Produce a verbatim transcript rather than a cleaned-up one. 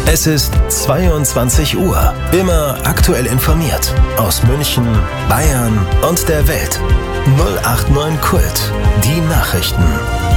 Es ist zweiundzwanzig Uhr. Immer aktuell informiert. Aus München, Bayern und der Welt. null acht neun Kult. Die Nachrichten.